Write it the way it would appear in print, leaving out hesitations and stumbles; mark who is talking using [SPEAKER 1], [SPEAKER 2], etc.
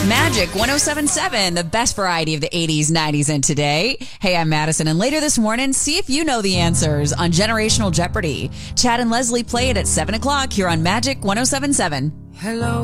[SPEAKER 1] Magic 107.7, the best variety of the 80s, 90s, and today. Hey, I'm Madison, and later this morning, see if you know the answers on Generational Jeopardy. Chad and Leslie play it at 7 o'clock here on Magic 107.7.
[SPEAKER 2] Hello.